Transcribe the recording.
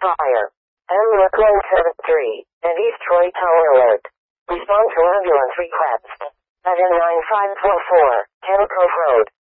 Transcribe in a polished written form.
fire. M. Brooklyn 73, and East Troy Tower Alert. Respond to ambulance request. At N9544, Camp Cove Road.